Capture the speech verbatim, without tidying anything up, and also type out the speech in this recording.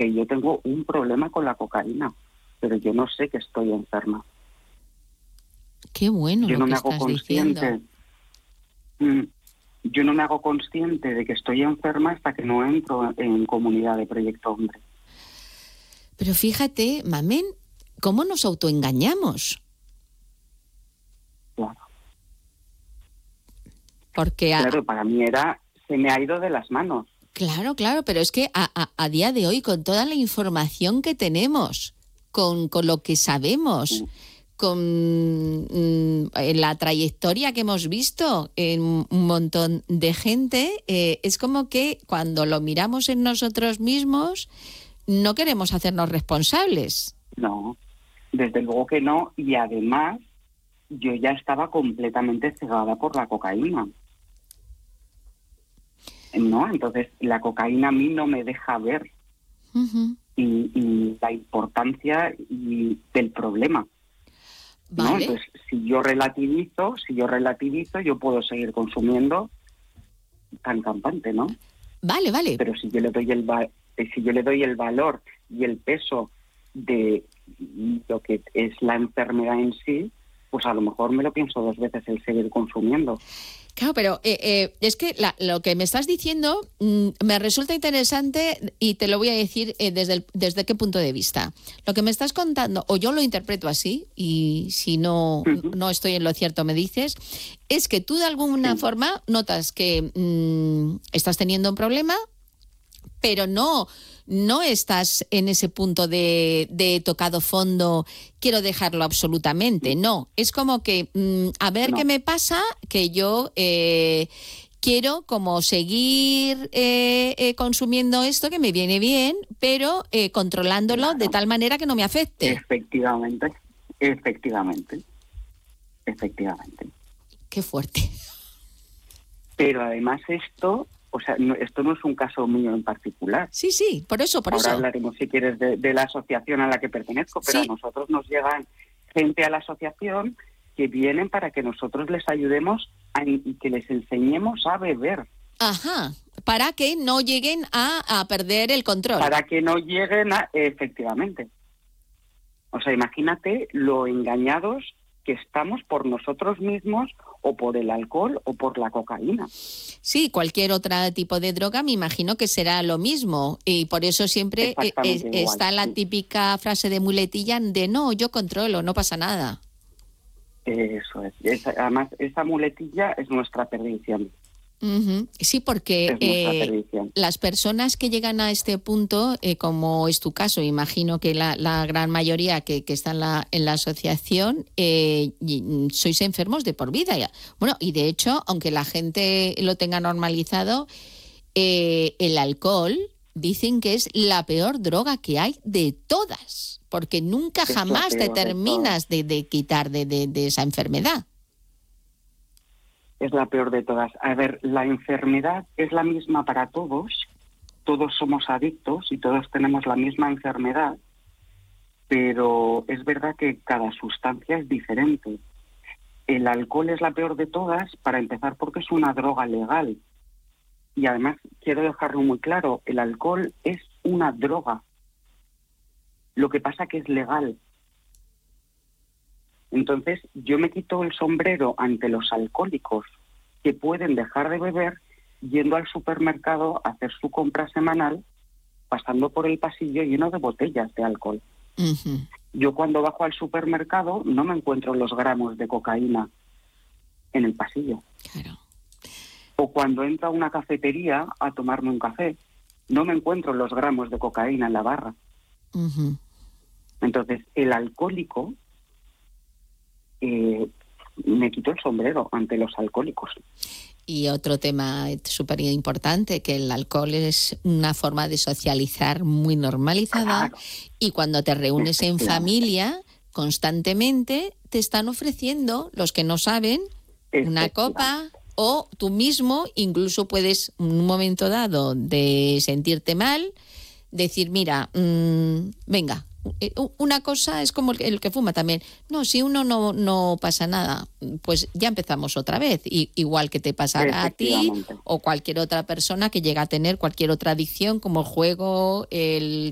que yo tengo un problema con la cocaína, pero yo no sé que estoy enferma. Qué bueno yo lo no que me hago estás consciente. diciendo. Yo no me hago consciente de que estoy enferma hasta que no entro en comunidad de Proyecto Hombre. Pero fíjate, Mamen, cómo nos autoengañamos. Claro. Porque a, Claro, para mí era, se me ha ido de las manos. Claro, claro, pero es que a, a, a día de hoy, con toda la información que tenemos, con, con lo que sabemos, Sí. con mmm, la trayectoria que hemos visto en un montón de gente, eh, es como que cuando lo miramos en nosotros mismos, no queremos hacernos responsables. No, desde luego que no, y además yo ya estaba completamente cegada por la cocaína. ¿No? Entonces, la cocaína a mí no me deja ver Uh-huh. y, y la importancia y del problema, ¿no? Vale. Entonces, si yo relativizo, si yo relativizo, yo puedo seguir consumiendo tan campante, ¿no? Vale, vale. Pero si yo le doy el va- si yo le doy el valor y el peso de lo que es la enfermedad en sí, pues a lo mejor me lo pienso dos veces el seguir consumiendo. Claro, pero eh, eh, es que la, lo que me estás diciendo mmm, me resulta interesante y te lo voy a decir eh, desde, el, desde qué punto de vista. Lo que me estás contando, o yo lo interpreto así, y si no, Uh-huh. no estoy en lo cierto me dices, es que tú de alguna Sí. forma notas que mmm, estás teniendo un problema, pero no, no estás en ese punto de, de tocado fondo, quiero dejarlo absolutamente, no. Es como que, mmm, a ver No. qué me pasa, que yo eh, quiero como seguir eh, eh, consumiendo esto que me viene bien, pero eh, controlándolo Claro. de tal manera que no me afecte. Efectivamente, efectivamente, efectivamente. Qué fuerte. Pero además esto... O sea, no, esto no es un caso mío en particular. Sí, sí, por eso, por Ahora eso. hablaremos, si quieres, de, de la asociación a la que pertenezco, pero Sí. a nosotros nos llegan gente a la asociación que vienen para que nosotros les ayudemos a, y que les enseñemos a beber. Ajá, para que no lleguen a, a perder el control. Para que no lleguen a... Efectivamente. O sea, imagínate lo engañados que estamos por nosotros mismos o por el alcohol o por la cocaína. Sí, cualquier otro tipo de droga me imagino que será lo mismo y por eso siempre eh, eh, está igual, la sí. típica frase de muletilla de no, yo controlo, no pasa nada. Eso es. Esa, además, esa muletilla es nuestra perdición. Uh-huh. Sí, porque eh, las personas que llegan a este punto, eh, como es tu caso, imagino que la, la gran mayoría que, que está en la, en la asociación, eh, sois enfermos de por vida. Bueno, y de hecho, aunque la gente lo tenga normalizado, eh, el alcohol dicen que es la peor droga que hay de todas, porque nunca es jamás te terminas de, de quitar de, de, de esa enfermedad. Es la peor de todas. A ver, la enfermedad es la misma para todos, todos somos adictos y todos tenemos la misma enfermedad, pero es verdad que cada sustancia es diferente. El alcohol es la peor de todas, para empezar, porque es una droga legal. Y además, quiero dejarlo muy claro, el alcohol es una droga. Lo que pasa que es legal. Entonces, yo me quito el sombrero ante los alcohólicos que pueden dejar de beber yendo al supermercado a hacer su compra semanal, pasando por el pasillo lleno de botellas de alcohol. Uh-huh. Yo cuando bajo al supermercado no me encuentro los gramos de cocaína en el pasillo. Claro. O cuando entro a una cafetería a tomarme un café, no me encuentro los gramos de cocaína en la barra. Uh-huh. Entonces, el alcohólico... Eh, me quito el sombrero ante los alcohólicos. Y otro tema súper importante, que el alcohol es una forma de socializar muy normalizada. Claro. Y cuando te reúnes en familia, constantemente te están ofreciendo, los que no saben, una copa, o tú mismo incluso puedes, en un momento dado de sentirte mal, decir, mira, mmm, venga, una cosa es como el que fuma también. No, si uno no, no pasa nada, pues ya empezamos otra vez. Y, igual que te pasará a ti o cualquier otra persona que llega a tener cualquier otra adicción, como el juego, el